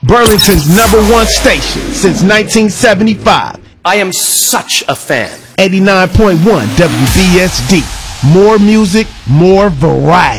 Burlington's #1 station since 1975. I am such a fan. 89.1 WBSD. More music, more variety.